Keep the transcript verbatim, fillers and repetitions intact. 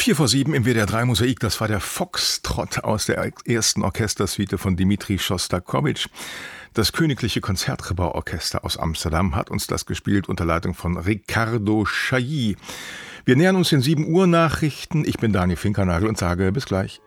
Vier vor sieben im W D R drei Mosaik, das war der Foxtrott aus der ersten Orchestersuite von Dimitri Schostakowitsch. Das Königliche Konzertgebauorchester aus Amsterdam hat uns das gespielt unter Leitung von Ricardo Chailly. Wir nähern uns den sieben Uhr Nachrichten. Ich bin Daniel Finkernagel und sage bis gleich.